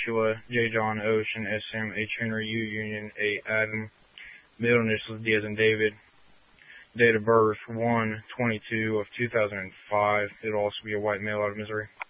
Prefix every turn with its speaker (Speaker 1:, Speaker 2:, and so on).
Speaker 1: Joshua, J. John, Ocean, SM, H. Henry, U. Union, A. Adam. Middle initials D as in David. Date of birth 1/22 of 2005. It'll also be a white male out of Missouri.